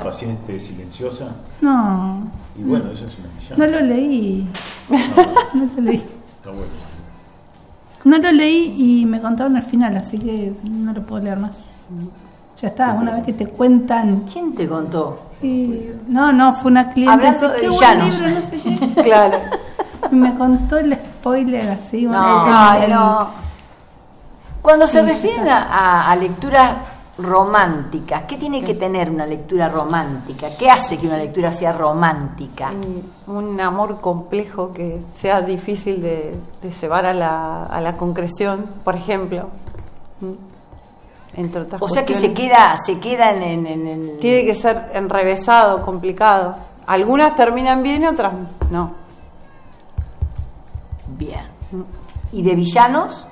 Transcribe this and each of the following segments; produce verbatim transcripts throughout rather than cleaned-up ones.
paciente silenciosa. No. Y bueno, eso es una villana. No lo leí. No, No lo leí. está bueno. No lo leí y me contaron al final, así que no lo puedo leer más. Ya está, una vez que te cuentan. ¿Quién te contó? Y, no, no, fue una cliente. Hablando así, de qué buen villanos. libro, no sé qué. Claro. Y me contó el spoiler así. No, el- el- ay, el- no. Cuando se Sí, refieren a, a, a lecturas románticas, ¿qué tiene que tener una lectura romántica? ¿Qué hace que una lectura sea romántica? Y un amor complejo que sea difícil de, de llevar a la, a la concreción, por ejemplo. Entre otras O sea que se cuestiones. queda, se queda en, en, en- en- Tiene que ser enrevesado, complicado. Algunas terminan bien y otras no. Bien. ¿Y de villanos?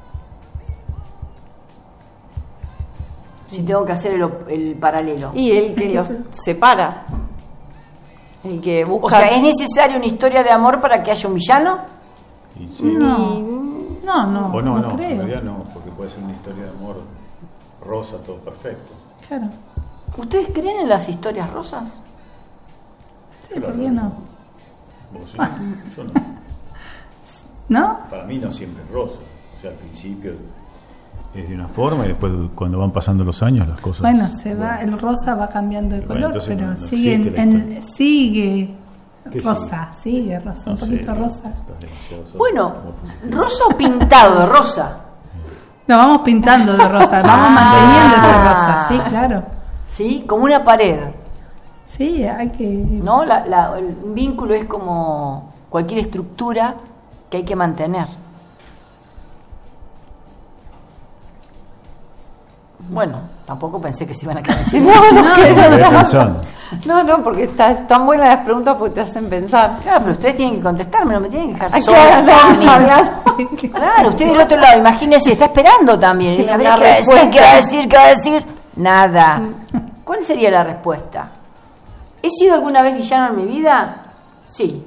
Si tengo que hacer el, op- el paralelo. Y el que los separa. El que busca. O sea, ¿es necesaria una historia de amor para que haya un villano? Y sí. No, no, no, O no, no, no, en creo. realidad no, porque puede ser una historia de amor rosa, todo perfecto. Claro. ¿Ustedes creen en las historias rosas? Sí, Claro. ¿por qué no? Vos sí, Ah. yo no. ¿No? Para mí no siempre es rosa. O sea, al principio es de una forma y después cuando van pasando los años las cosas... Bueno, se va, el rosa va cambiando de Bueno, color, entonces pero no- no sigue, en, existe la en- sigue ¿Qué rosa, sigue rosa, No un sé, poquito no, rosa. estás demasiado sola. Bueno, Como positivo. rosa o pintado de rosa. Lo vamos pintando de rosa, vamos Ah. manteniendo ese rosa, sí, claro. ¿Sí? Como una pared. Sí, hay que... ¿No? La, la- el vínculo es como cualquier estructura que hay que mantener. Bueno, tampoco pensé que se iban a quedar así. No, no, No, que- Me quedé pensando. no, no, porque está, tan buenas las preguntas porque te hacen pensar. Claro, pero ustedes tienen que contestarme, no me tienen que dejar Ay, sola. claro, a no, mí. hablando. Claro, usted del otro lado, imagínese, está esperando también. Y dice, a ver, Una ¿qué va a decir? respuesta. ¿Qué va a decir? ¿Qué va a decir? Nada. ¿Cuál sería la respuesta? ¿He sido alguna vez villano en mi vida? Sí.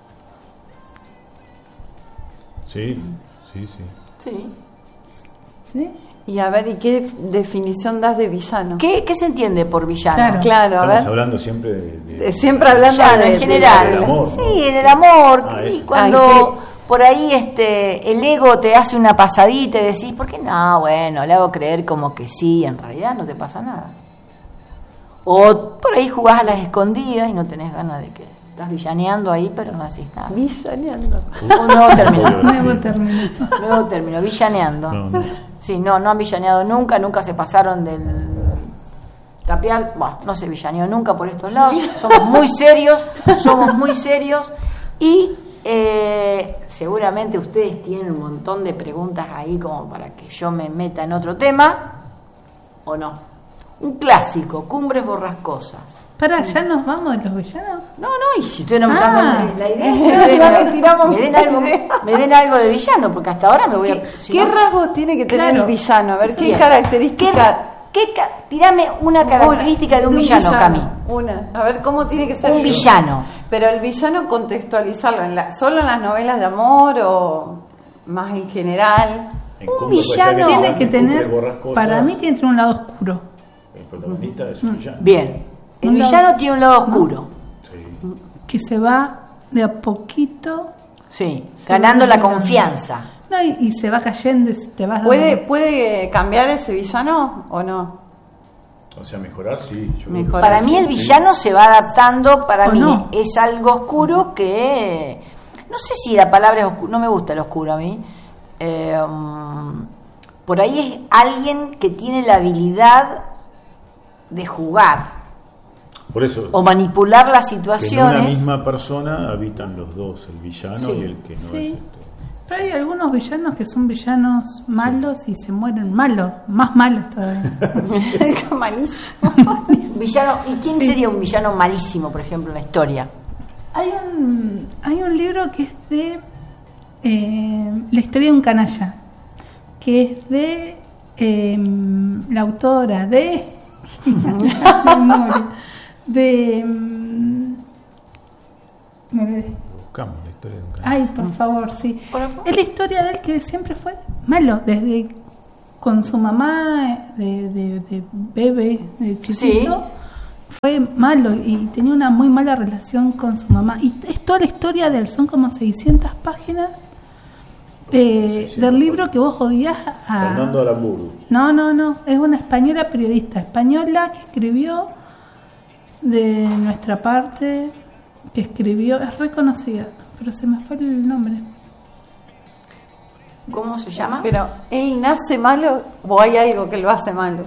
Sí, sí, sí. Sí. ¿Sí? Y a ver, ¿y qué definición das de villano? ¿Qué, qué se entiende por villano? Claro. Claro, a Estamos ver. hablando siempre de... de- De- siempre hablando Villano, de, en de- general. del amor, ¿no? Sí, del amor. Ah, y eso. cuando Ay, por ahí este el ego te hace una pasadita y decís, ¿por qué no? Bueno, le hago creer como que sí, en realidad no te pasa nada. O por ahí jugás a las escondidas y no tenés ganas de que estás villaneando ahí, pero no haces nada. Villaneando. Un nuevo término. Nuevo término. Nuevo término, villaneando. No, no. Sí, no, no han villaneado nunca, nunca se pasaron del tapial. Bueno, no se villaneó nunca por estos lados. Somos muy serios, somos muy serios y eh, seguramente ustedes tienen un montón de preguntas ahí como para que yo me meta en otro tema, ¿o no? Un clásico, Cumbres Borrascosas. Pará, ¿ya nos vamos de los villanos? No, no, y si ustedes no me Ah. están dando la idea, ustedes No me- le tiramos me, den la algo, idea. me den algo de villano, porque hasta ahora me voy a... ¿Qué, si qué no- rasgos tiene que tener Claro. el villano? A ver, ¿qué Bien. características? ¿Qué, qué ca- tirame una característica de un, villano, Cami. Una. A ver, ¿cómo tiene que ser? Un villano. Pero el villano contextualizarlo, en la, ¿solo en las novelas de amor o más en general? En Un Cumbre puede ser villano que Tiene en que Cumbre tener, Borrascosa, para mí tiene que tener un lado oscuro. el protagonista es un villano. Bien. El Un lado- villano tiene un lado oscuro. Sí. Que se va de a poquito. Sí. Ganando la confianza. No, y, y se va cayendo y te vas ¿Puede, dando- ¿Puede cambiar ese villano o no? O sea, mejorar, sí. Yo creo que Mejorar. Para mí el villano se va adaptando, para ¿O mí no? es algo oscuro que... No sé si la palabra es oscuro, no me gusta el oscuro a mí. Eh, um, por ahí es alguien que tiene la habilidad de jugar Por eso, o manipular las que en situaciones. una misma persona habitan los dos, el villano Sí. y el que no Sí. es este. Pero hay algunos villanos que son villanos malos y se mueren malos, más malos todavía. Malísimo. Villano, ¿y quién sería un villano malísimo, por ejemplo, en la historia? Hay un, hay un libro que es de eh, la historia de un canalla, que es de eh, la autora de de mm, me- Buscamos la historia de un canal. ay, por favor, sí. Por favor. Es la historia de él que siempre fue malo, desde con su mamá de, de, de bebé, de chiquito, fue malo y tenía una muy mala relación con su mamá. Y es toda la historia de él, son como seiscientas páginas eh, sí, sí, del libro que vos odias a... Fernando Aramburu. No, no, no, es una española periodista española que escribió de nuestra parte, que escribió, es reconocida, pero se me fue el nombre. ¿Cómo se llama? Pero, ¿él nace malo o hay algo que lo hace malo?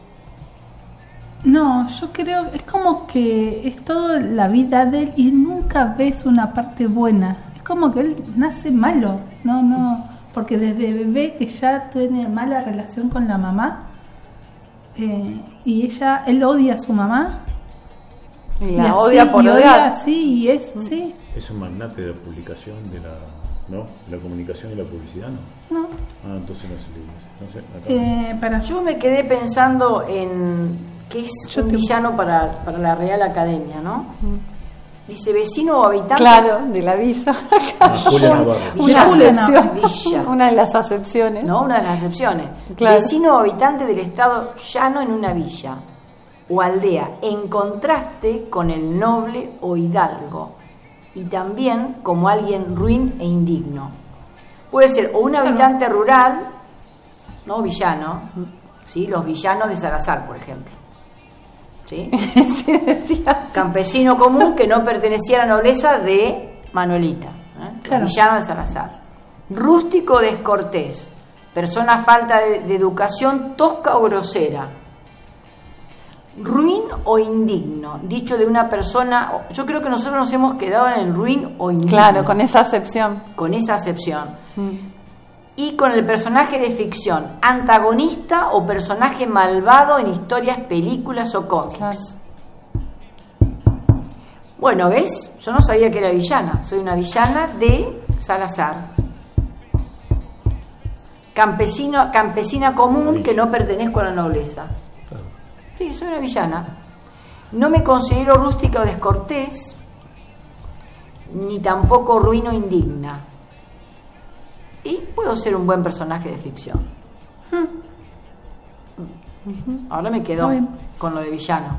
No, yo creo, es como que es toda la vida de él y nunca ves una parte buena. Es como que él nace malo, no, no, porque desde bebé que ya tiene mala relación con la mamá eh, y ella, él odia a su mamá. Y la y así, odia por y odiar. Odia, sí, y es, sí. Es un magnate de la publicación, de la, ¿no? La comunicación y la publicidad, ¿no? No. Ah, entonces no se le no sé, acá. Eh, para Yo me quedé pensando en que es Yo un te- villano para, para la Real Academia, ¿no? Dice vecino o habitante. Claro, de la villa. Ah, Julia Navarro. Una Julia Navarro. acepción, Villa. una de las acepciones. ¿No? Una de las excepciones. Claro. Vecino o habitante del estado llano en una villa o aldea, en contraste con el noble o hidalgo, y también como alguien ruin e indigno. Puede ser o un habitante rural, no villano, ¿sí? Los villanos de Salazar, por ejemplo. ¿Sí? Sí, decía. Campesino común que no pertenecía a la nobleza de Manuelita, ¿eh? Claro. Los villanos de Salazar. Rústico descortés, persona falta de, de educación, tosca o grosera. Ruin o indigno, dicho de una persona. Yo creo que nosotros nos hemos quedado en el ruin o indigno. Claro, con esa acepción. Con esa acepción. Mm. Y con el personaje de ficción, antagonista o personaje malvado en historias, películas o cómics. Claro. Bueno, ¿ves? Yo no sabía que era villana. Soy una villana de Salazar. Campesino, campesina común que no pertenezco a la nobleza. Sí, soy una villana. No me considero rústica o descortés, ni tampoco ruin o indigna. Y puedo ser un buen personaje de ficción. Ahora me quedo Está bien. con lo de villano.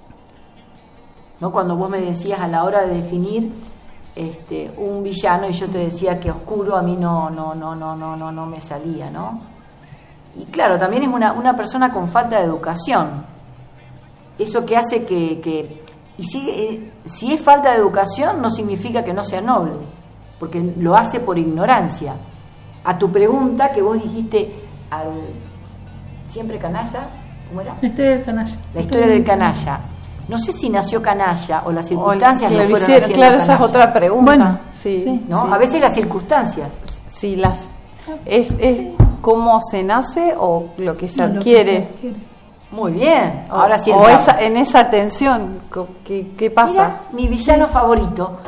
¿No? Cuando vos me decías a la hora de definir este, un villano y yo te decía que oscuro, a mí no, no, no, no, no, no, no me salía, ¿no? Y claro, también es una, una persona con falta de educación. Eso que hace que, que y si, eh, si es falta de educación no significa que no sea noble, porque lo hace por ignorancia. A tu pregunta que vos dijiste al siempre canalla, ¿cómo era? la historia del canalla. La historia del canalla. No sé si nació canalla o las circunstancias O lo le fueron hicieron- haciendo claro, esa es canalla. otra pregunta. Bueno, sí, sí. ¿No? sí. A veces las circunstancias. Sí, las es, es cómo se nace o lo que se No, lo que adquiere. se adquiere. Muy bien. O- Ahora sí o entramos. esa, en esa tensión, co- ¿qué, qué pasa? Mira, mi villano favorito.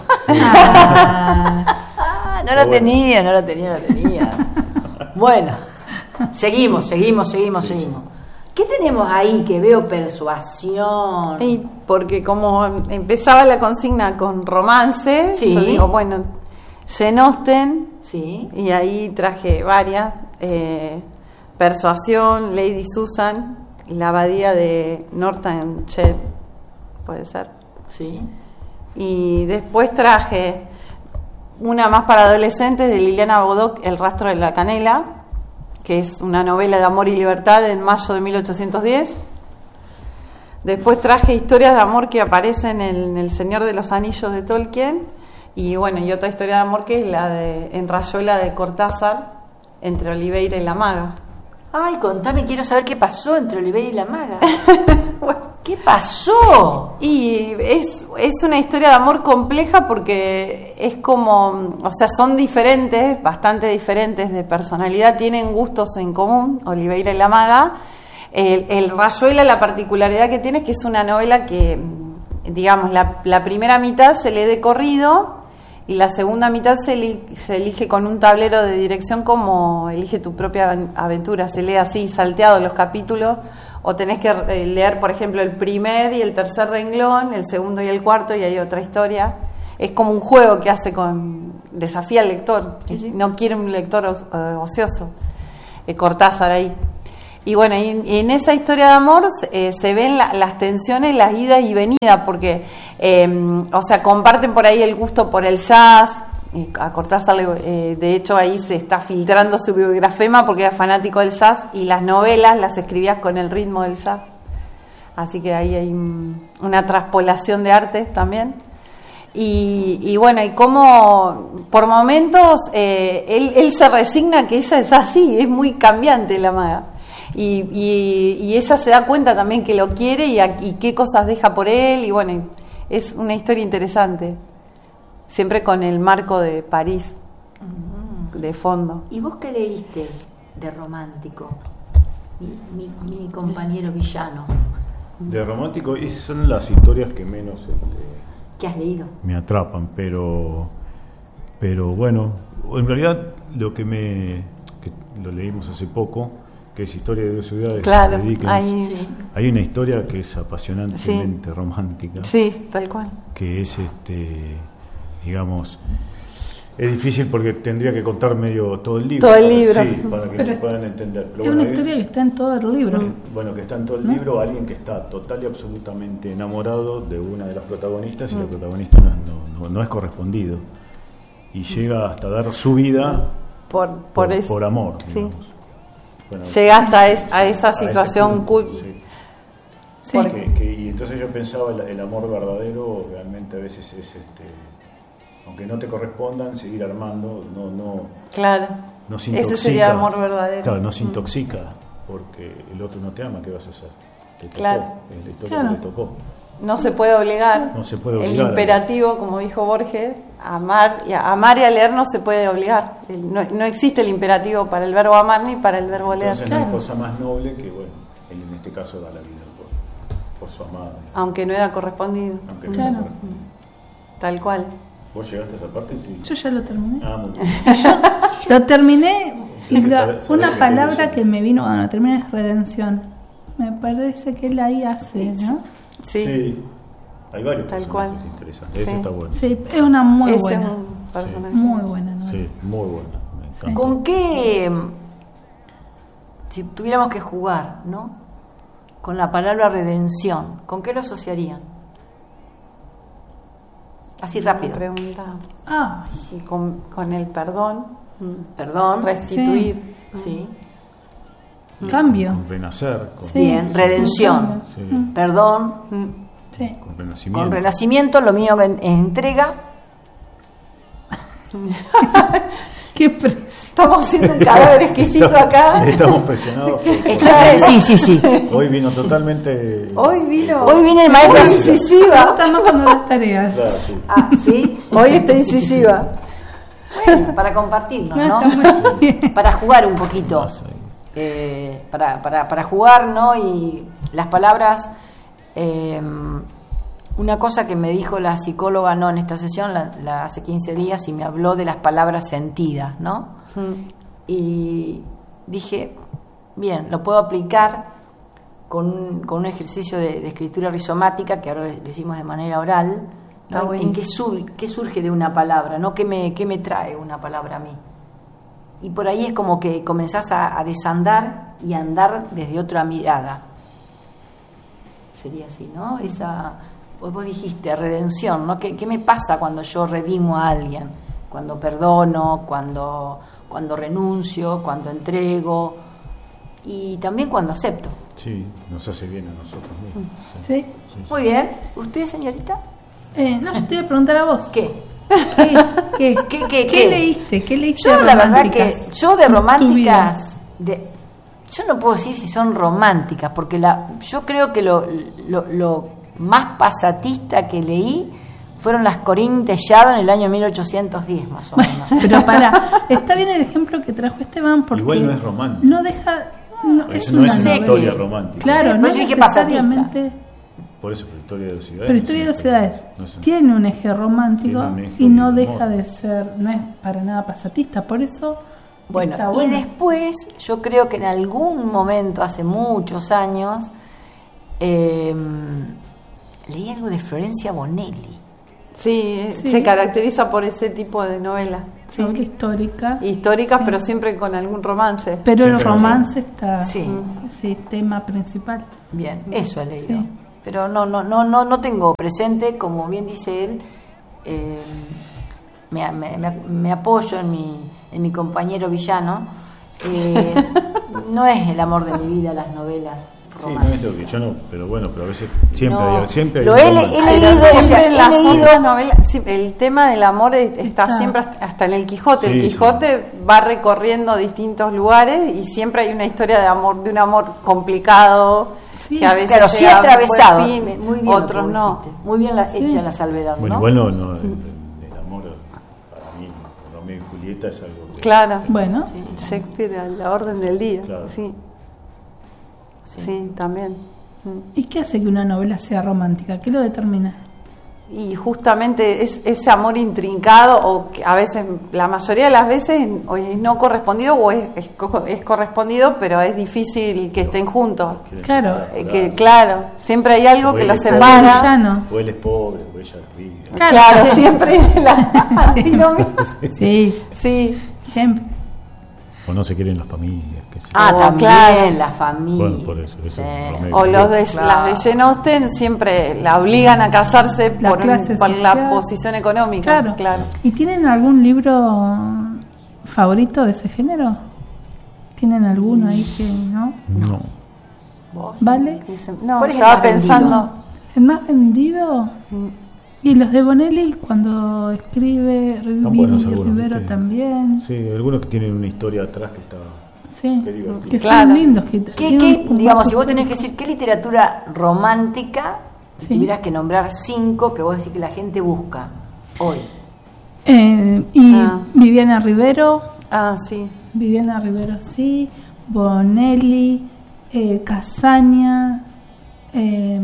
Ah, Ah, no lo Bueno. tenía, no lo tenía, no lo tenía. Bueno, seguimos, seguimos, seguimos, Sí, seguimos. ¿Qué tenemos ahí que veo persuasión? Y porque como empezaba la consigna con romance, Sí. yo digo, bueno, Jane Austen, Sí. y ahí traje varias, eh, Persuasión, Lady Susan, La abadía de Northamptonshire, puede ser. Sí. Y después traje una más para adolescentes de Liliana Bodoc, El rastro de la canela, que es una novela de amor y libertad en mayo de mil ochocientos diez. Después traje historias de amor que aparecen en El Señor de los Anillos de Tolkien. Y bueno, y otra historia de amor que es la de En Rayuela de Cortázar, entre Oliveira y la maga. Ay, contame, quiero saber qué pasó entre Oliveira y la maga. ¿Qué pasó? Y es, es una historia de amor compleja porque es como, o sea, son diferentes, bastante diferentes de personalidad, tienen gustos en común, Oliveira y la maga. El, el Rayuela, la particularidad que tiene es que es una novela que, digamos, la, la primera mitad se lee de corrido y la segunda mitad se, li, se elige con un tablero de dirección como elige tu propia aventura, se lee así, salteado los capítulos, o tenés que leer, por ejemplo, el primer y el tercer renglón, el segundo y el cuarto, y hay otra historia. Es como un juego que hace con, desafía al lector, Sí, sí. no quiere un lector o- eh, ocioso. Eh, Cortázar ahí. Y bueno, y, y en esa historia de amor eh, se ven la, las tensiones, las idas y venidas, porque, eh, o sea, comparten por ahí el gusto por el jazz. Y a Cortázar, eh, de hecho, ahí se está filtrando su biografema porque era fanático del jazz y las novelas las escribía con el ritmo del jazz. Así que ahí hay una traspolación de artes también. Y, y bueno, y cómo por momentos eh, él, él se resigna que ella es así, es muy cambiante la maga. Y, y, y ella se da cuenta también que lo quiere y, a, y qué cosas deja por él. Y bueno, es una historia interesante. Siempre con el marco de París uh-huh. de fondo. ¿Y vos qué leíste de romántico? Mi, mi, mi compañero villano. De romántico, y son las historias que menos este, ¿qué has leído? Me atrapan, pero pero bueno, en realidad lo que me que lo leímos hace poco, que es Historia de dos ciudades, claro, de Dickens. Ahí, sí. Hay una historia que es apasionantemente sí. romántica. Sí, tal cual. Que es este digamos, es difícil porque tendría que contar medio todo el libro. Todo el para, libro. Sí, para que Pero me puedan entender. Pero es bueno, una historia hay, que está en todo el libro. sí, bueno, que está en todo el ¿no? libro, alguien que está total y absolutamente enamorado de una de las protagonistas, mm. y la protagonista no, no, no, no es correspondido. Y llega hasta dar su vida por, por, por, es, por amor. Sí. Bueno, llega hasta es, a esa a situación punto, cu- sí. Sí. Que, que, y entonces yo pensaba el, el amor verdadero realmente a veces es este, aunque no te correspondan, seguir armando, no, no, claro, no se intoxica. ese sería amor verdadero. Claro, no se intoxica porque el otro no te ama, ¿qué vas a hacer? Te tocó, Claro. es la historia Claro. que le tocó. No se puede obligar. No se puede el obligar. imperativo, como dijo Borges, amar y a, amar y a leer no se puede obligar. El, no, no existe el imperativo para el verbo amar ni para el verbo leer. Entonces no hay cosa más noble que, bueno, él en este caso da la vida por, por su amada. Aunque no era correspondido. Aunque no Claro. era correspondido. Tal cual. ¿Vos llegaste a esa parte? Sí. Yo ya lo terminé. Ah, muy bien. Lo terminé y Sí, la- sabe- sabe una que palabra tiene que me vino cuando lo terminé es redención. Me parece que él ahí hace, ¿no? Sí. Sí. Hay varios Tal personajes cual. interesantes. Eso Sí. está bueno. Sí, es una muy Ese buena. es un personaje. Muy buena, ¿no? Sí, muy bueno. Me encanta. Sí. ¿Con qué, si tuviéramos que jugar, ¿no? Con la palabra redención, ¿con qué lo asociarían? Así rápido. Pregunta. Ah, Y con, con el perdón, Perdón. restituir. Sí. cambio. Con renacer, con, Sí. Bien, redención. sí, Perdón. Sí. con renacimiento. Con renacimiento, lo mío es entrega. Qué pre- Estamos haciendo un cadáver exquisito Estamos- acá. Estamos presionados. por- Está- sí, sí, sí. Hoy vino totalmente. Hoy vino. Hoy viene el maestro. Muy Me incisiva. gusta más cuando das tareas. Claro, sí. Ah, sí. Hoy está incisiva. Bueno, para compartirnos, Ah, ¿no? está muy bien. Para jugar un poquito. Más ahí. Eh, para, para, para jugar, ¿no? Y las palabras. eh, una cosa que me dijo la psicóloga, no en esta sesión, la, la hace quince días, y me habló de las palabras sentidas, ¿no? Y dije, bien, lo puedo aplicar con un, con un ejercicio de, de escritura rizomática que ahora lo hicimos de manera oral. Está ¿no? ¿En buenísimo. qué, sur- qué surge de una palabra? ¿No? ¿Qué me, qué me trae una palabra a mí? Y por ahí es como que comenzás a, a desandar y a andar desde otra mirada. Sería así, ¿no? Esa, vos vos dijiste, redención, ¿no? ¿Qué, qué me pasa cuando yo redimo a alguien? Cuando perdono, cuando, cuando renuncio, cuando entrego y también cuando acepto. Sí, nos hace bien a nosotros mismos. Sí. Sí, sí. Muy bien. ¿Usted, señorita? Eh, no, yo te iba a preguntar a vos. ¿Qué? ¿Qué, qué, ¿Qué, qué, ¿Qué qué? leíste? ¿Qué leíste Yo de la verdad que románticas? yo de en tu románticas de, yo no puedo decir si son románticas porque la yo creo que lo, lo, lo más pasatista que leí fueron las Corín Tellado en el año mil ochocientos diez más o menos. Pero para, está bien el ejemplo que trajo Esteban porque Igual no es romántico. no deja, no, Eso es no una es una sé novela. historia que- romántica. Claro, Sí, no por eso dije pasatista. necesariamente. Por eso, pero historia de dos ciudades. Pero no Historia es de una dos ciudades no es una- tiene un eje romántico Tiene un eje y no de deja amor. de ser, no es para nada pasatista, por eso Bueno, está y bueno. después yo creo que en algún momento, hace muchos años, eh, leí algo de Florencia Bonelli. Sí, Sí. se caracteriza por ese tipo de novela. Sí. Novela histórica. Históricas, Sí. pero siempre con algún romance. Pero el Siempre romance está, Sí. sí, tema principal. Bien, eso he leído. Sí. Pero no, no, no, no, no tengo presente, como bien dice él, eh, me, me, me, me apoyo en mi, en mi compañero villano. Eh, no es el amor de mi vida las novelas Sí, no románticas. es lo que yo no, pero bueno, pero a veces siempre No. hay, siempre hay Lo un he- romance. he Pero leído, siempre o sea, en he las leído- otras novelas, sí, el tema del amor es- está Está. siempre hasta, hasta en el Quijote. Sí, el sí. Quijote va recorriendo distintos lugares y siempre hay una historia de amor, de un amor complicado Sí. que a veces Claro, sí llega a un atravesado. buen fin, Muy bien, otros lo que no. dijiste. Muy bien la, Sí. hecha la salvedad, Bueno, ¿no? igual no, no el, el amor para mí, Romeo y Julieta es algo que- Claro, Bueno, Sí. Shakespeare a la orden del día. Claro. Sí, Sí. sí, también. Mm. ¿y qué hace que una novela sea romántica? ¿Qué lo determina? Y justamente es ese amor intrincado, o que a veces, la mayoría de las veces, o es no correspondido o es, es, co- es correspondido, pero es difícil que estén juntos. que Claro. separar, Eh, que claro, siempre hay algo O que él los es pobre. El separa. villano. O él es pobre, o ella es rica. Claro. Claro, siempre la antinomia. Sí, Sí, siempre. O no se quieren las familias. Qué sé yo. Ah, Oh, también, claro. la familia. Bueno, por eso, eso es Romeo. o los de, Claro. las de Jane Austen siempre la obligan a casarse La por, un- clase por la social. posición económica. Claro. claro. ¿Y tienen algún libro favorito de ese género? ¿Tienen alguno ahí que no? No. ¿Vos? ¿Vale? Dicen- No, ¿Cuál es el estaba más vendido? pensando. ¿El más vendido? Mm. Y los de Bonelli cuando escribe, Están Vini buenos y algunos. Rivero ¿viste? también. Sí, algunos que tienen una historia atrás que está. Sí, Qué divertido. que Claro. son lindos. Que ¿Qué, tienen qué, un digamos, bajo- si vos tenés que decir qué literatura romántica, si Sí. tuvieras que nombrar cinco que vos decís que la gente busca hoy? Eh, y Ah. Viviana Rivero, Ah, sí. Viviana Rivero sí, Bonelli, eh, Casaña, eh,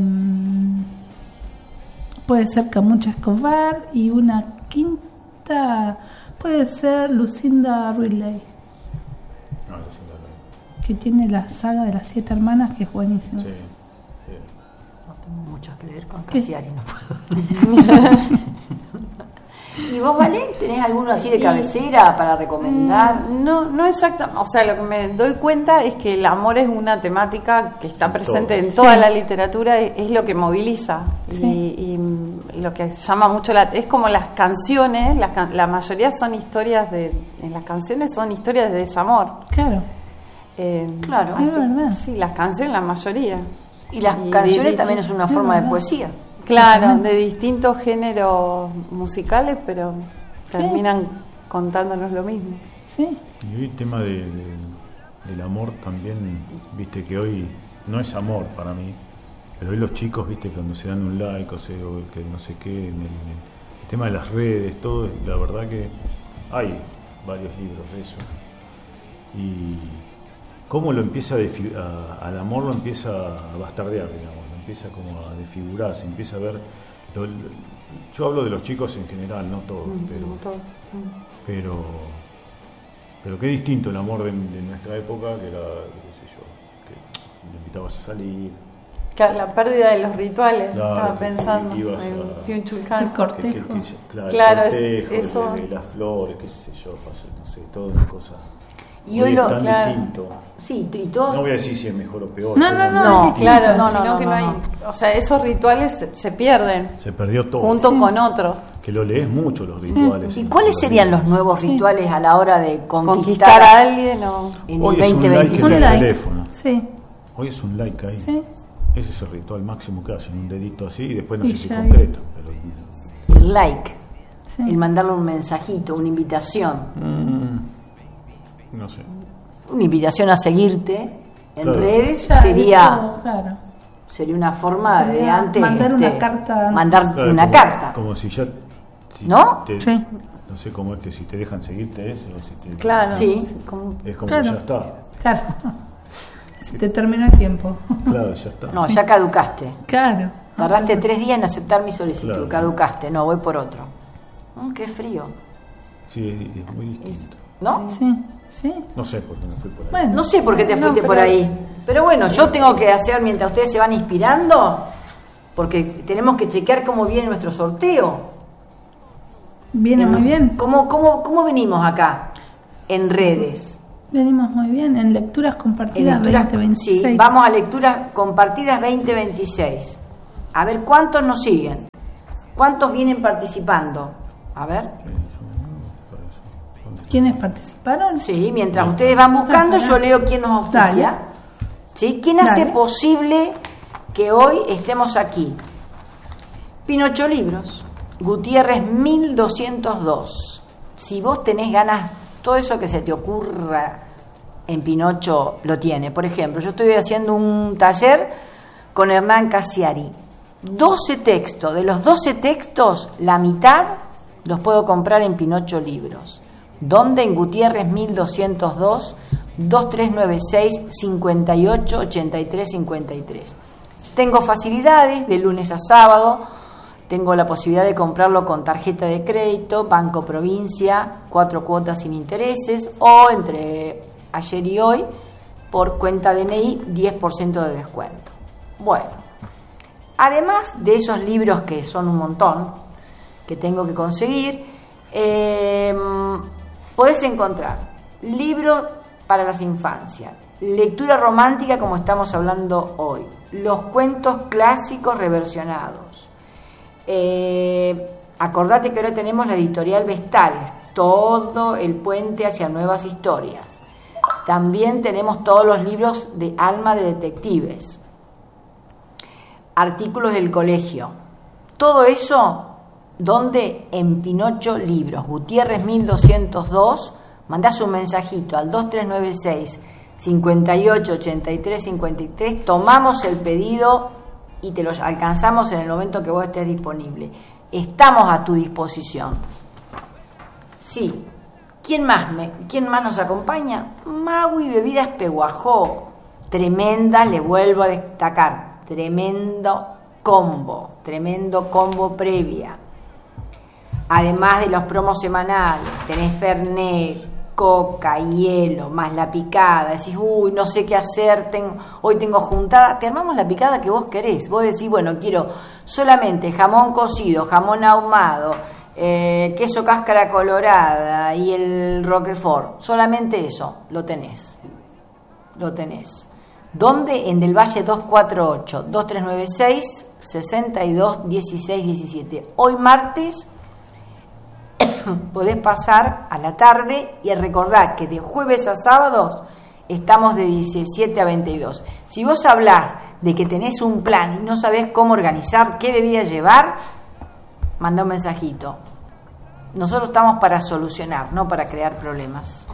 puede ser Camucha Escobar y una quinta puede ser Lucinda Riley, No, no sé, no, que tiene la saga de las siete hermanas, que es buenísima. no. Sí, sí. No tengo mucho que ver con ¿Qué? Casiari, no puedo. ¿Y vos, Valen, tenés alguno así de cabecera para recomendar? Mm, No, no exactamente. O sea, lo que me doy cuenta es que el amor es una temática que está En presente todo. en toda Sí. la literatura, es, es lo que moviliza. Sí. Y, y, mm, lo que llama mucho la. Es como las canciones, las can- la mayoría son historias de. En las canciones son historias de desamor. Claro, Eh, Claro. es así- verdad. Sí, las canciones, la mayoría. Y las Y canciones de- también es una es forma de verdad. poesía. Claro, Totalmente. de distintos géneros musicales, pero Sí. terminan contándonos lo mismo. sí, Y hoy el tema de, de- del amor también, viste que hoy no es amor para mí, pero hoy los chicos, viste, cuando se dan un like o, se, o que no sé qué, en el, en el tema de las redes, todo, la verdad que hay varios libros de eso. Y cómo lo empieza a, defi- a- al amor lo empieza a bastardear, digamos, lo empieza como a desfigurar, se empieza a ver. lo- lo- yo hablo de los chicos en general, no todos, pero. Como todo. pero pero qué distinto el amor de, de nuestra época, que era, qué sé yo, que le invitabas a salir, Claro, la pérdida de los rituales, Claro, estaba que pensando ibas en a- Piunchulcán. El corte. que, que- que- claro, Claro, el es- cortejo, eso- de, de las flores, qué sé yo, pasa- no sé, toda una cosa. Y hoy es lo- tan claro. distinto. Sí, y todos. No voy a decir si es mejor o peor. No, pero no, no, No, es Claro, distinto. no, no, sino no, que no, no hay. no. O sea, esos rituales se, se pierden se perdió todo. junto Sí. con otros. Que lo lees mucho los rituales. ¿Y cuáles serían los nuevos rituales a la hora de conquistar, Conquistar a alguien o. en Hoy el es un like en veinte veintiséis? el like. teléfono. Sí, Hoy es un like ahí. sí. Ese es el ritual máximo que hacen, un dedito así y después no Y sé si ya concreto. Pero, El like, Sí. el mandarle un mensajito, una invitación, mm, no sé. una invitación a seguirte en Claro. redes Ya, sería eso, claro. sería una forma de Sería antes mandar una este, carta. mandar Claro, una como, carta. Como si ya. si ¿No? te- Sí. No sé cómo es que si te dejan seguirte es o si te. Claro. Sí. como- Es como Claro. que ya está. Claro. Se te terminó el tiempo. Claro, ya está. No, ya caducaste. Claro. Tardaste tres días en aceptar mi solicitud. Claro. Caducaste. No, voy por otro. Mm, qué frío. Sí, es, es muy distinto. ¿No? Sí, sí. No sé por qué me fui por ahí. Bueno, No sé por qué te No, fuiste pero- por ahí. Pero bueno, yo tengo que hacer mientras ustedes se van inspirando, porque tenemos que chequear cómo viene nuestro sorteo. Viene En- muy bien. ¿Cómo, cómo, ¿Cómo venimos acá? En redes. Venimos muy bien en lecturas En compartidas lecturas- veinte veintiséis. sí, vamos a lecturas compartidas veinte veintiséis. A ver cuántos nos siguen. ¿Cuántos vienen participando? A ver. ¿Quiénes participaron? Sí, mientras ustedes van buscando, Ah, pará. yo leo quién nos auspicia. Dale. ¿Sí? ¿Quién hace Dale. posible que hoy estemos aquí? Pinocho Libros, Gutiérrez mil doscientos dos. Si vos tenés ganas, todo eso que se te ocurra en Pinocho lo tiene. Por ejemplo, yo estoy haciendo un taller con Hernán Casiari. doce textos. De los doce textos, la mitad los puedo comprar en Pinocho Libros. ¿Dónde? En Gutiérrez mil doscientos dos, dos tres nueve seis, cinco ocho ocho tres cinco tres. Tengo facilidades de lunes a sábado. Tengo la posibilidad de comprarlo con tarjeta de crédito, Banco Provincia, cuatro cuotas sin intereses, o entre ayer y hoy, por cuenta D N I, diez por ciento de descuento. Bueno, además de esos libros que son un montón, que tengo que conseguir, eh, podés encontrar libros para las infancias, lectura romántica como estamos hablando hoy, los cuentos clásicos reversionados. Eh, acordate que ahora tenemos la editorial Vestales, todo el puente hacia nuevas historias. También tenemos todos los libros de Alma de Detectives, artículos del colegio. Todo eso, ¿dónde? En Pinocho Libros, Gutiérrez mil doscientos dos. Mandás un mensajito al dos tres nueve seis, cinco ocho ocho tres cinco tres. Tomamos el pedido y te lo alcanzamos en el momento que vos estés disponible. Estamos a tu disposición. Sí. ¿Quién más, me, ¿Quién más nos acompaña? Magui Bebidas Peguajó. Tremenda, le vuelvo a destacar. Tremendo combo. Tremendo combo previa. Además de los promos semanales, tenés Fernet, Coca, hielo, más la picada. Decís, uy, no sé qué hacer, tengo, hoy tengo juntada. Te armamos la picada que vos querés. Vos decís, bueno, quiero solamente jamón cocido, jamón ahumado, eh, queso cáscara colorada y el Roquefort. Solamente eso, lo tenés. Lo tenés. ¿Dónde? En Del Valle doscientos cuarenta y ocho, dos tres nueve seis, sesenta y dos dieciséis diecisiete. Hoy martes podés pasar a la tarde y recordad que de jueves a sábados estamos de diecisiete a veintidós. Si vos hablás de que tenés un plan y no sabés cómo organizar, qué bebida llevar, mandá un mensajito. Nosotros estamos para solucionar, no para crear problemas.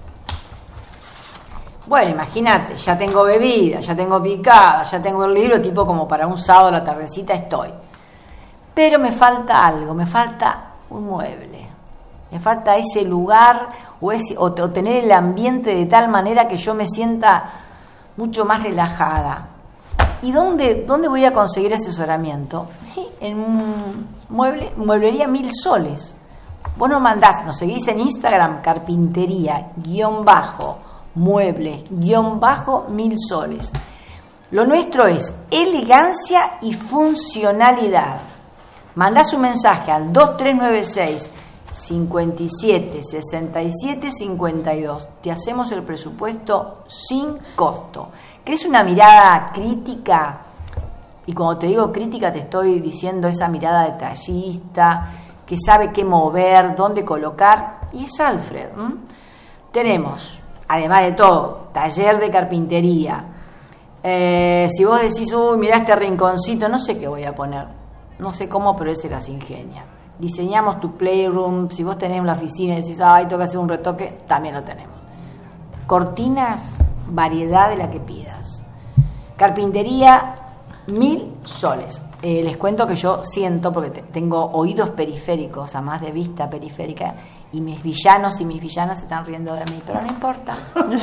Bueno, imagínate, ya tengo bebida, ya tengo picada, ya tengo el libro, tipo como para un sábado a la tardecita estoy. Pero me falta algo, me falta un mueble. Me falta ese lugar o, ese, o, o tener el ambiente de tal manera que yo me sienta mucho más relajada. ¿Y dónde, dónde voy a conseguir asesoramiento? En un mueble, mueblería Mil Soles. Vos nos mandás, nos seguís en Instagram, carpintería, guión bajo, muebles, guión bajo, Mil Soles. Lo nuestro es elegancia y funcionalidad. Mandás un mensaje al dos tres nueve seis, cinco siete, sesenta y siete cincuenta y dos. Te hacemos el presupuesto sin costo. ¿Querés una mirada crítica? Y cuando te digo crítica te estoy diciendo esa mirada detallista, que sabe qué mover, dónde colocar. Y es Alfred. ¿m? Tenemos, además de todo, taller de carpintería. Eh, si vos decís, uy, mirá este rinconcito, no sé qué voy a poner. No sé cómo, pero ese las ingenia. Diseñamos tu playroom. Si vos tenés una oficina y decís, ay, tengo que hacer un retoque, también lo tenemos. Cortinas, variedad de la que pidas. Carpintería, Mil Soles. Eh, les cuento que yo siento, porque te, tengo oídos periféricos, a más de vista periférica, y mis villanos y mis villanas se están riendo de mí, pero no importa.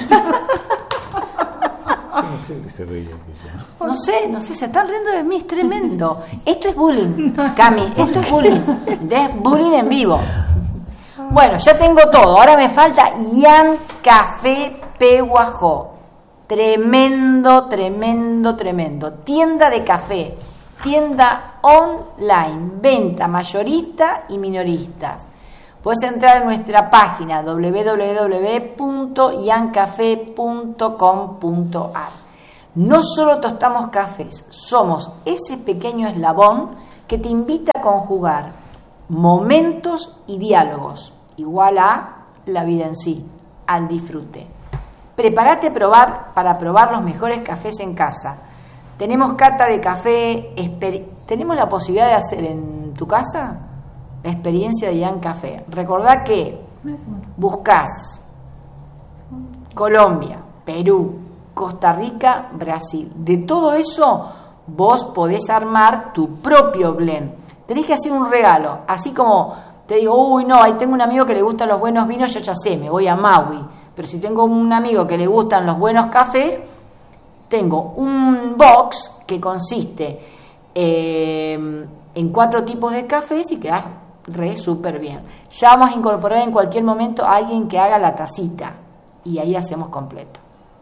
No sé qué se reía. No sé, no sé, se están riendo de mí, es tremendo. Esto es bullying, Cami, esto es bullying. Es bullying en vivo. Bueno, ya tengo todo. Ahora me falta Ian Café Peguajó. Tremendo, tremendo, tremendo. Tienda de café, tienda online, venta mayorista y minoristas. Puedes entrar en nuestra página doble u doble u doble u punto ian café punto com punto a r. No solo tostamos cafés, somos ese pequeño eslabón que te invita a conjugar momentos y diálogos, igual a la vida en sí, al disfrute. Prepárate a probar, para probar los mejores cafés en casa. Tenemos cata de café, exper- tenemos la posibilidad de hacer en tu casa la experiencia de Ian Café. Recordá que buscás Colombia, Perú, Costa Rica, Brasil. De todo eso vos podés armar tu propio blend. Tenés que hacer un regalo, así como te digo, uy no, ahí tengo un amigo que le gustan los buenos vinos, yo ya sé, me voy a Maui. Pero si tengo un amigo que le gustan los buenos cafés, tengo un box que consiste eh, en cuatro tipos de cafés y queda re súper bien. Ya vamos a incorporar en cualquier momento a alguien que haga la tacita y ahí hacemos completo.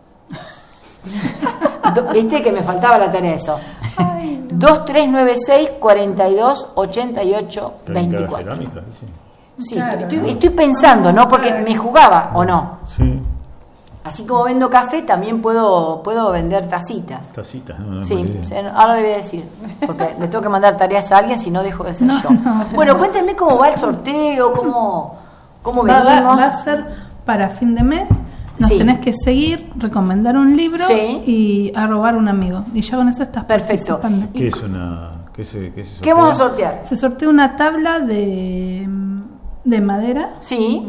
¿Viste que me faltaba la tarea eso? Ay, no. dos tres nueve seis, cuatro dos, ocho ocho, veinticuatro. Cerámica, sí. Sí, Claro. estoy, estoy pensando, ¿no? Porque me jugaba, ¿o no? Sí, Así como vendo café, también puedo puedo vender tacitas. tacitas, no, no Sí, me olvidé. sí, ahora le voy a decir, porque le tengo que mandar tareas a alguien, si no dejo de ser No, yo. no. Bueno, cuéntenme cómo va el sorteo, cómo, cómo Va, va- venimos. va a ser para fin de mes. Nos Sí. tenés que seguir, recomendar un libro Sí. y arrobar un amigo. Y ya con eso estás Perfecto. participando. ¿Qué es una qué se qué se ¿Qué vamos a sortea? sortear? Se sortea una tabla de, de madera. Sí.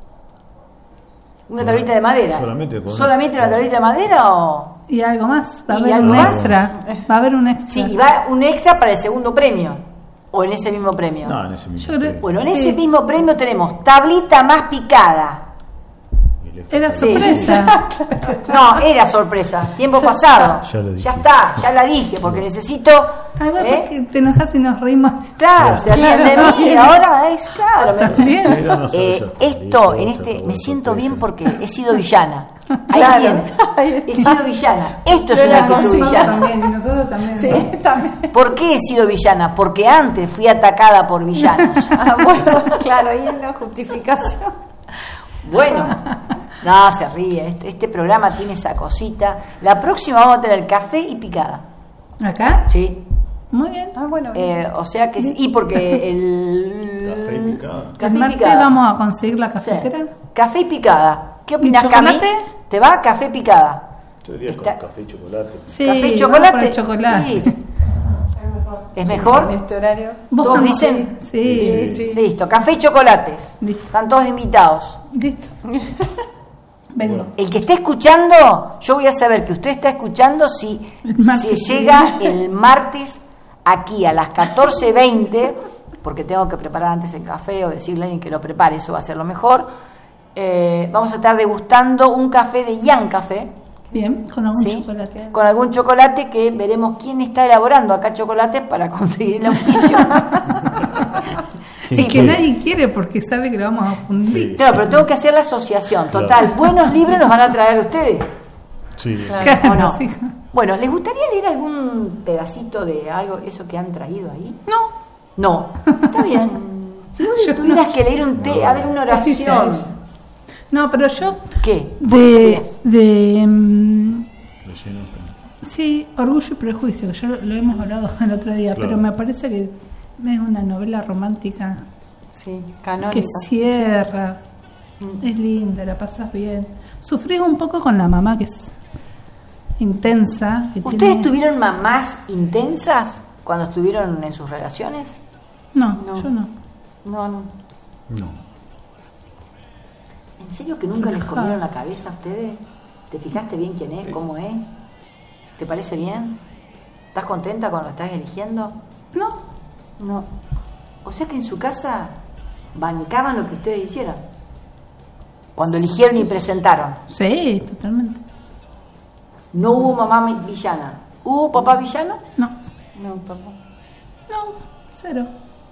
¿Una tablita de madera? Solamente con- ¿Solamente una tablita de madera o...? Y algo más, va a Y haber algo un más. extra. Va a haber un extra. Sí, y va un extra para el segundo premio. ¿O en ese mismo premio? No, en ese mismo. Yo creo- premio. Bueno, en Sí. ese mismo premio tenemos tablita más picada. Y le- Era Sí. sorpresa. No, era sorpresa, tiempo pasado. Ya lo dije. Ya está, ya la dije, porque necesito... Ay, vos ¿eh? porque te enojas y nos reímos. Claro, se ríen de Claro. mí, ahora es claro. me- También. Pero no soy Eh, yo, esto, listo, en se este, robó me el siento sorteo. bien porque he sido villana. Ahí Claro. tiene. Ahí He está. sido villana. Esto es Yo una la actitud consigo villana. también, y nosotros también. Sí, también. ¿Por qué he sido villana? Porque antes fui atacada por villanos. Ah, bueno, claro, ahí es la justificación. Bueno, no, se ríe. Este, este programa tiene esa cosita. La próxima vamos a tener café y picada. ¿Acá? Sí. Muy bien. Ah, bueno, bien. Eh, o sea que sí. Y porque el. Café y picada. Café El y martes picada. vamos a conseguir la Sí. cafetera. Café y picada. ¿Qué opinas, ¿Y Cami? chocolate? ¿Te va café picada? Yo diría con Está- café y chocolate. Sí, ¿Café y vamos chocolate? por el chocolate. Sí. ¿Es mejor? En este horario. ¿Vos ¿Todos cómo? dicen? Sí. Sí, sí. Listo, café y chocolates. Listo. Están todos invitados. Listo. Vengo. El que esté escuchando, yo voy a saber que usted está escuchando si, El si martes que llega viene. el martes aquí a las catorce veinte, porque tengo que preparar antes el café o decirle a alguien que lo prepare, eso va a ser lo mejor. Eh, vamos a estar degustando un café de Ian Café. Bien, con algún ¿Sí? chocolate. Con algún chocolate que veremos quién está elaborando acá chocolates para conseguir el auspicio. Sí, que nadie quiere porque sabe que lo vamos a fundir. Sí. Claro, pero tengo que hacer la asociación. Claro. Total, buenos libros nos van a traer ustedes. Sí, sí. Claro, ¿O no? sí. Bueno, ¿les gustaría leer algún pedacito de algo, eso que han traído ahí? No. No, está bien. Si vos Yo tuvieras no. que leer un té, No. a ver, una oración. No, pero yo ¿Qué? de de mm, Lo lleno está. sí, Orgullo y Prejuicio, que yo lo hemos hablado el otro día, Claro. pero me parece que es una novela romántica Sí, canónica. que cierra. Es linda, la pasas bien. Sufrís un poco con la mamá que es intensa. que ¿Ustedes tiene- tuvieron mamás intensas cuando estuvieron en sus relaciones? No, No. yo no. No, no. No. ¿En serio que nunca les Relajada. comieron la cabeza a ustedes? ¿Te fijaste bien quién es, cómo es? ¿Te parece bien? ¿Estás contenta con lo que estás eligiendo? No. No. O sea que en su casa bancaban lo que ustedes hicieron. Cuando eligieron y presentaron. Sí, totalmente. No hubo mamá mi- villana. ¿Hubo papá villano? No. No, tampoco. No, cero.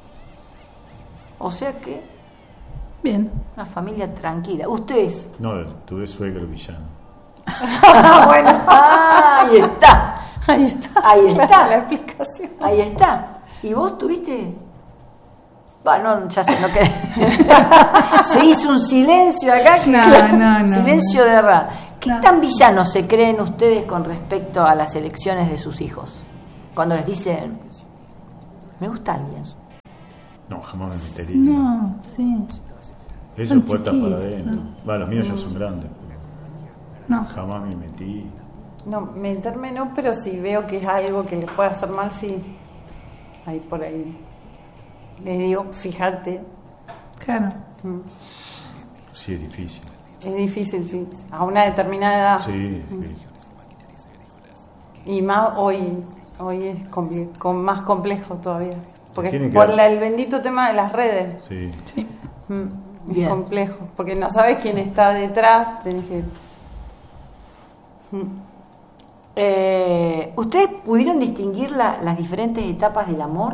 O sea que Bien. una familia tranquila. Ustedes. No, tuve suegro villano. Ah, bueno. Ah, ahí está. Ahí está. Ahí está. Claro, la explicación. Ahí está. ¿Y vos tuviste? Bueno, ya sé, no que se hizo un silencio acá. Que, No, claro, no, no, silencio no. de verdad. ¿Qué No. tan villanos se creen ustedes con respecto a las elecciones de sus hijos? Cuando les dicen, me gusta alguien. No, jamás me metería. No, sí. Eso Son es puertas para chiquitos, adentro. ¿no? Va, los míos ya son grandes. No. Jamás me metí. No, meterme no, pero si veo que es algo que les puede hacer mal, sí. Ahí por ahí. Les digo, fíjate. Claro. Mm. Sí, es difícil. Es difícil, sí. A una determinada edad. Sí, es difícil. Y más hoy, hoy es compli- con más complejo todavía. Porque Tiene que por haber- la- el bendito tema de las redes. Sí. Sí. Mm, es Bien. complejo. Porque no sabes quién está detrás. Tenés que. Mm. Eh, ¿Ustedes pudieron distinguir la- las diferentes etapas del amor?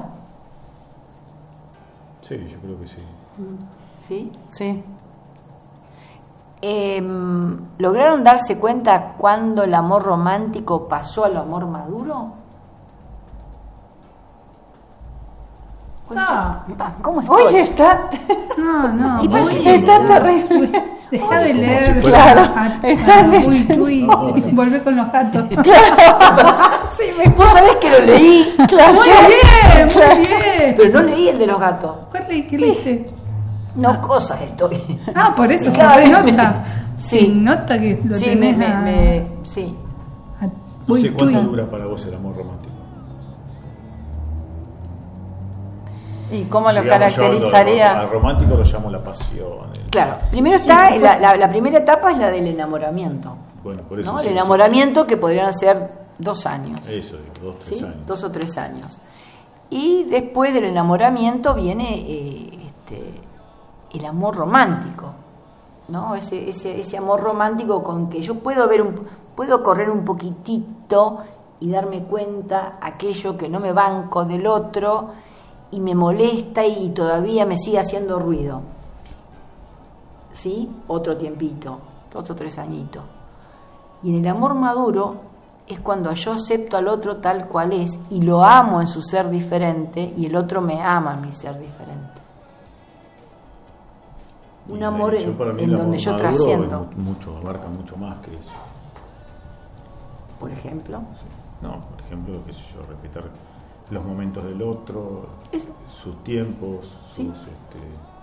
Sí, yo creo que sí. ¿Sí? Sí. Eh, ¿Lograron darse cuenta cuando el amor romántico pasó al amor maduro? No. Pa, ¿Cómo estoy? Hoy está. No, no. ¿Y por muy- qué? Está terrible. Deja de Como si leer. fuera- Claro, Ah, está en ah, eso. uy, uy, volvé con los gatos. Sí, me Vos sabés que lo leí, Claro. Muy ayer, bien, muy bien. pero no leí el de los gatos. ¿Cuál le- ¿Qué leíste? No, cosas estoy. Ah, por eso se Cada ve vez me- nota. Sí. Se nota que lo Sí, me, tenés me, a- me- sí. a- No uy, sé cuánto uy. dura para vos el amor romántico. ¿Y cómo lo Digamos, yo caracterizaría? Al romántico lo llamo la pasión. el- Claro, primero está la, la- la primera etapa es la del enamoramiento. Bueno, por eso ¿no? sí, El sí. enamoramiento que podrían ser dos años. Eso, digo, dos, tres ¿sí? años. Dos o tres años. Y después del enamoramiento viene eh, este, el amor romántico, ¿no? Ese, ese, ese amor romántico con que yo puedo ver un, puedo correr un poquitito y darme cuenta aquello que no me banco del otro y me molesta y todavía me sigue haciendo ruido. ¿Sí? Otro tiempito, dos o tres añitos. Y en el amor maduro es cuando yo acepto al otro tal cual es y lo amo en su ser diferente y el otro me ama en mi ser diferente. Un Y amor yo, en, para mí, en el donde amor yo maduro trasciendo, es mu- mucho, abarca mucho más que eso. por ejemplo. Sí. No, por ejemplo, qué sé yo, respetar los momentos del otro, Eso. sus tiempos, sus... Sí. Este,